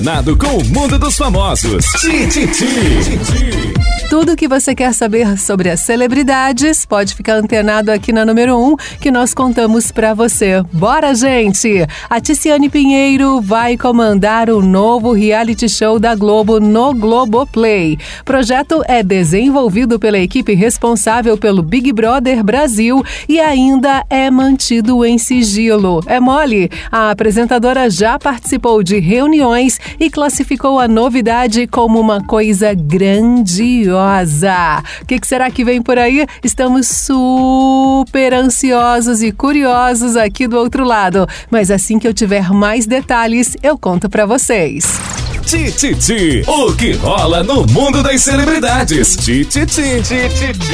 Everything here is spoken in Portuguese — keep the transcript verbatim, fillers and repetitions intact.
Nado com o mundo dos famosos. Tititi. Tudo o que você quer saber sobre as celebridades pode ficar antenado aqui na número um, que nós contamos pra você. Bora, gente! A Tiziane Pinheiro vai comandar o novo reality show da Globo no Globoplay. O projeto é desenvolvido pela equipe responsável pelo Big Brother Brasil e ainda é mantido em sigilo. É mole? A apresentadora já participou de reuniões e classificou a novidade como uma coisa grandiosa. O que, que será que vem por aí? Estamos super ansiosos e curiosos aqui do outro lado. Mas assim que eu tiver mais detalhes, eu conto pra vocês. Tititi, o que rola no mundo das celebridades. Tititi.